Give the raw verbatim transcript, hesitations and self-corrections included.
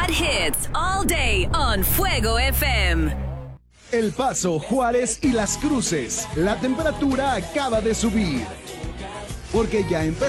hot hits all day on Fuego F M. El Paso, Juárez y Las Cruces. La temperatura acaba de subir. Porque ya empezó